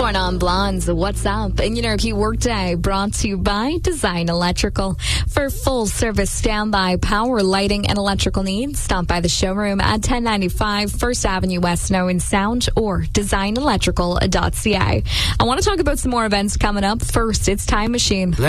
Four Non-Blondes, What's Up? And your Key Workday brought to you by Design Electrical. For full service standby power, lighting, and electrical needs, stop by the showroom at 1095 First Avenue West in Owen Sound or designelectrical.ca. I want to talk about some more events coming up. First, it's Time Machine.